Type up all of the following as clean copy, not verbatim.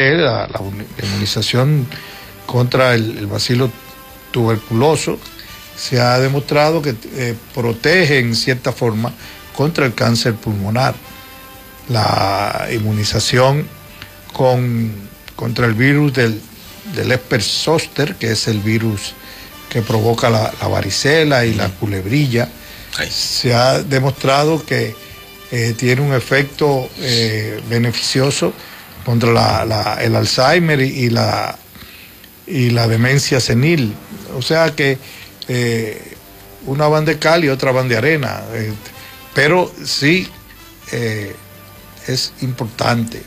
la inmunización contra el bacilo tuberculoso, se ha demostrado que protege en cierta forma contra el cáncer pulmonar. La inmunización contra el virus del Herpes-Zóster, que es el virus que provoca la varicela y la culebrilla, se ha demostrado que tiene un efecto beneficioso contra el Alzheimer y la demencia senil. O sea que una van de cal y otra van de arena, pero sí es importante,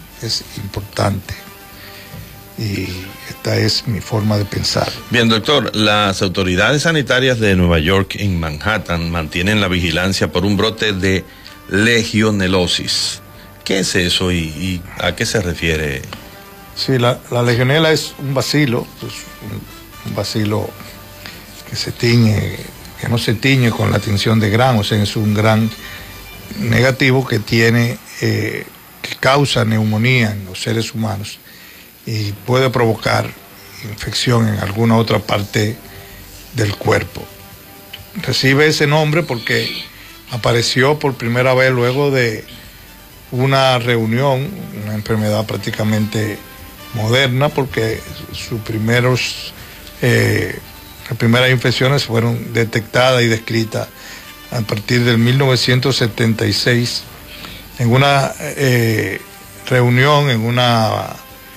y esta es mi forma de pensar. Bien, doctor, las autoridades sanitarias de Nueva York en Manhattan mantienen la vigilancia por un brote de legionelosis. ¿Qué es eso y a qué se refiere? Sí, la legionela es un bacilo, un bacilo que se tiñe, que no se tiñe con la tinción de Gram, o sea, es un gran negativo que causa neumonía en los seres humanos y puede provocar infección en alguna otra parte del cuerpo. Recibe ese nombre porque apareció por primera vez luego de una reunión, una enfermedad prácticamente moderna, porque las primeras infecciones fueron detectadas y descritas a partir del 1976 en una reunión, en una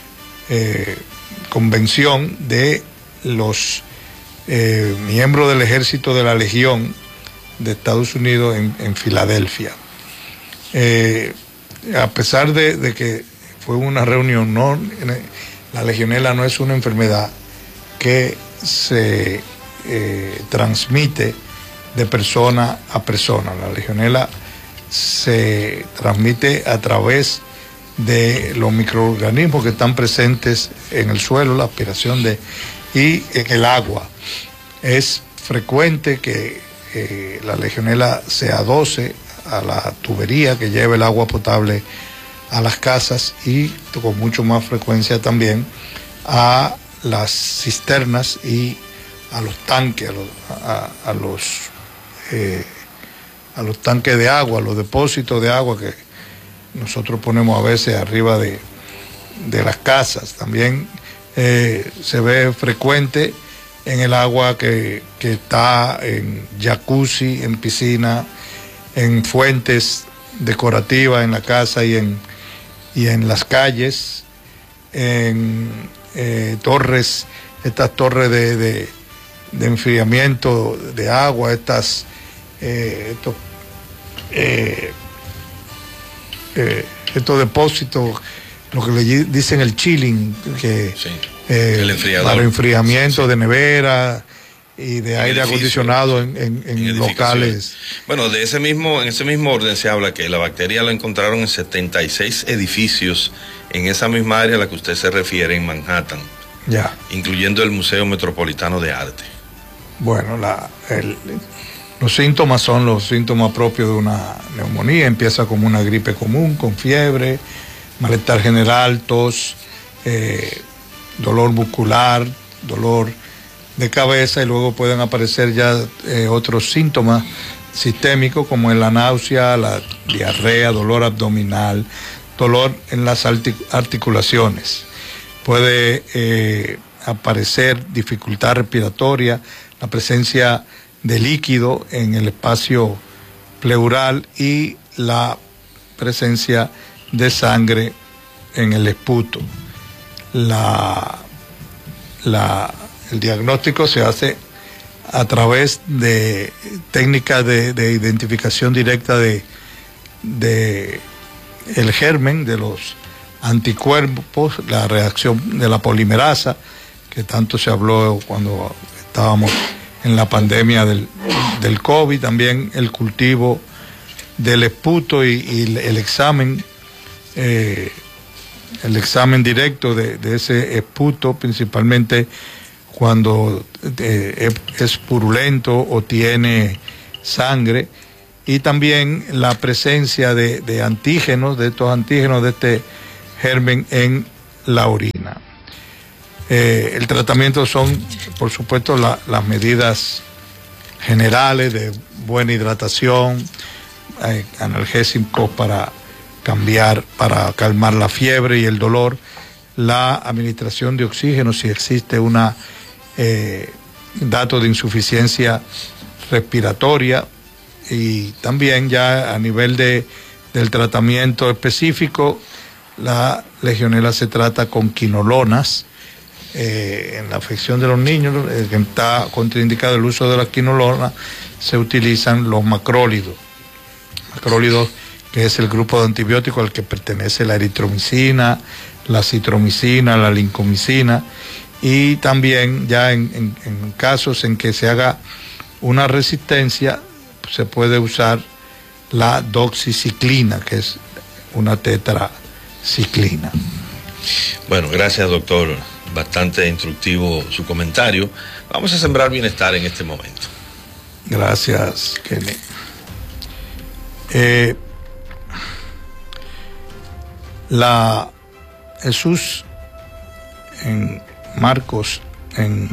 convención de los miembros del ejército de la Legión de Estados Unidos en Filadelfia. A pesar de que fue una reunión, la legionela no es una enfermedad que se transmite de persona a persona. La legionela se transmite a través de los microorganismos que están presentes en el suelo, la aspiración y en el agua. Es frecuente que la legionela se adoce a la tubería que lleva el agua potable a las casas y con mucho más frecuencia también a las cisternas y a los tanques, a los tanques de agua, a los depósitos de agua que nosotros ponemos a veces arriba de las casas. También se ve frecuente en el agua que está en jacuzzi, en piscina, en fuentes decorativas en la casa y en las calles, en torres, estas torres de enfriamiento de agua, estos depósitos, lo que le dicen el chilling, que sí, el enfriador, para enfriamiento, sí, de nevera y de aire acondicionado en locales. Bueno, en ese mismo orden se habla que la bacteria la encontraron en 76 edificios en esa misma área a la que usted se refiere, en Manhattan, ya, incluyendo el Museo Metropolitano de Arte. Bueno, los síntomas son los síntomas propios de una neumonía. Empieza como una gripe común, con fiebre, malestar general, tos, dolor muscular, dolor de cabeza, y luego pueden aparecer ya otros síntomas sistémicos como la náusea, la diarrea, dolor abdominal, dolor en las articulaciones. Puede aparecer dificultad respiratoria, la presencia de líquido en el espacio pleural y la presencia de sangre en el esputo. El diagnóstico se hace a través de técnicas de identificación directa de el germen, de los anticuerpos, la reacción de la polimerasa, que tanto se habló cuando estábamos en la pandemia del COVID, también el cultivo del esputo y el examen directo de ese esputo, principalmente cuando es purulento o tiene sangre, y también la presencia de antígenos, de estos antígenos de este germen en la orina. El tratamiento son, por supuesto, las medidas generales de buena hidratación, analgésicos para calmar la fiebre y el dolor, la administración de oxígeno si existe una dato de insuficiencia respiratoria, y también ya a nivel del tratamiento específico, la legionela se trata con quinolonas. En la afección de los niños, que está contraindicado el uso de la quinolona, se utilizan los macrólidos. Macrólidos, que es el grupo de antibióticos al que pertenece la eritromicina, la citromicina, la lincomicina, y también ya en casos en que se haga una resistencia, se puede usar la doxiciclina, que es una tetraciclina. Bueno, gracias, doctor. Bastante instructivo su comentario. Vamos a sembrar bienestar en este momento. Gracias, Kenny. Jesús en Marcos, en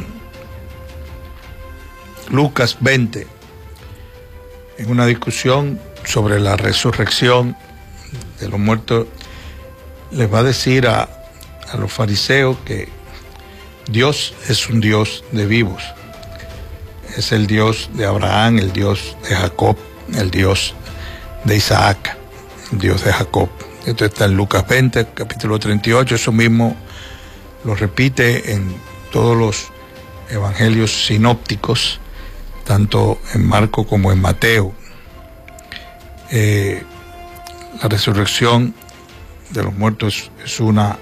Lucas 20, en una discusión sobre la resurrección de los muertos, les va a decir a los fariseos que Dios es un Dios de vivos. Es el Dios de Abraham, el Dios de Jacob, el Dios de Isaac, el Dios de Jacob. Esto está en Lucas 20, capítulo 38. Eso mismo lo repite en todos los evangelios sinópticos, tanto en Marco como en Mateo. La resurrección de los muertos es una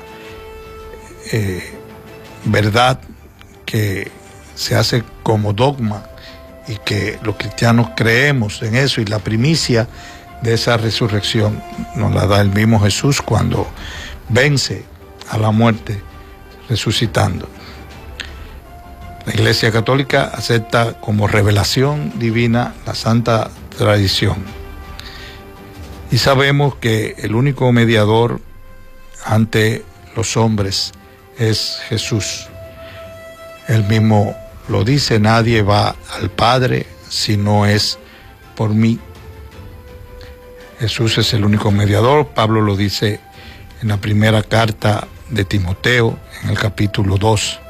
verdad que se hace como dogma y que los cristianos creemos en eso, y la primicia de esa resurrección nos la da el mismo Jesús cuando vence a la muerte resucitando. La Iglesia Católica acepta como revelación divina la santa tradición, y sabemos que el único mediador ante los hombres es Jesús. Él mismo lo dice: nadie va al Padre si no es por mí. Jesús es el único mediador. Pablo lo dice en la primera carta de Timoteo, en el capítulo 2.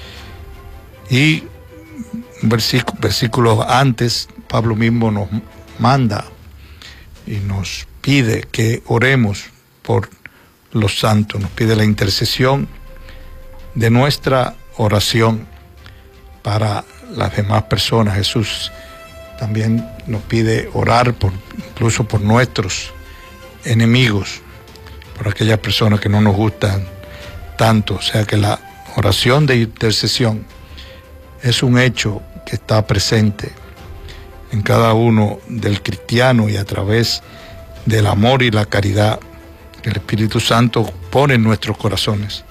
Y un versículo antes, Pablo mismo nos manda y nos pide que oremos por los santos, nos pide la intercesión de nuestra oración para las demás personas. Jesús también nos pide orar incluso por nuestros enemigos, por aquellas personas que no nos gustan tanto. O sea que la oración de intercesión es un hecho que está presente en cada uno del cristiano, y a través del amor y la caridad que el Espíritu Santo pone en nuestros corazones.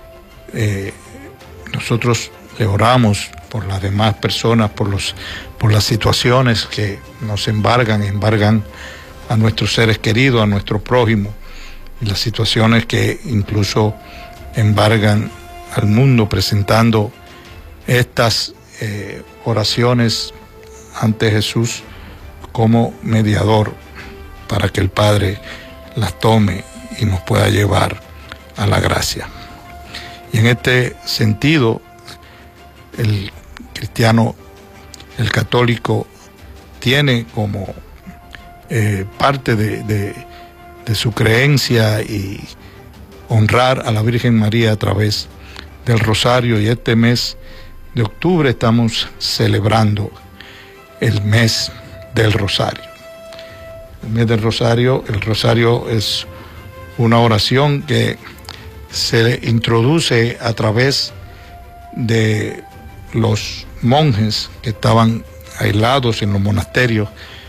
Nosotros le oramos por las demás personas, por las situaciones que nos embargan a nuestros seres queridos, a nuestro prójimo, y las situaciones que incluso embargan al mundo, presentando estas oraciones ante Jesús como mediador para que el Padre las tome y nos pueda llevar a la gracia. Y en este sentido, el cristiano, el católico, tiene como parte de su creencia y honrar a la Virgen María a través del rosario, y este mes de octubre estamos celebrando el mes del rosario. El mes del rosario, el rosario es una oración que se introduce a través de los monjes que estaban aislados en los monasterios.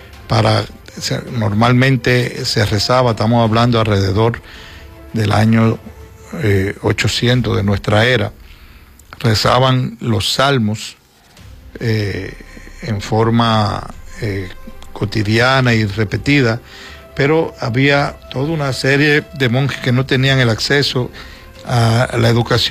Normalmente se rezaba, estamos hablando alrededor del año 800 de nuestra era, rezaban los salmos en forma cotidiana y repetida, pero había toda una serie de monjes que no tenían el acceso a la educación